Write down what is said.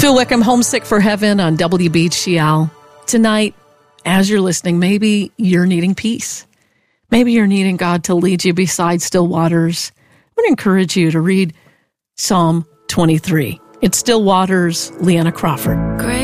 Phil Wickham, Homesick for Heaven on WBCL. Tonight, as you're listening, maybe you're needing peace. Maybe you're needing God to lead you beside still waters. I want to encourage you to read Psalm 23. It's Still Waters, Leanna Crawford. Great